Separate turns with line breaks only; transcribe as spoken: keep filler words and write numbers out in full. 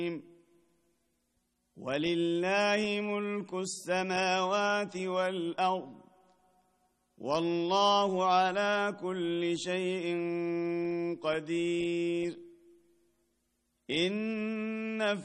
ولله ملك السماوات والأرض والله على كل شيء قدير. إن